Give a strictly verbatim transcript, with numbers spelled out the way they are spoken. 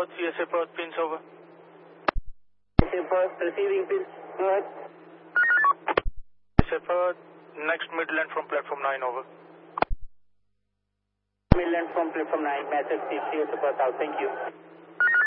Perth, C S A Perth, pins over. C S A Perth, receiving pins, go ahead. C S A Perth, next Midland from platform nine, over. Midland from platform nine, message C S A Perth out, thank you.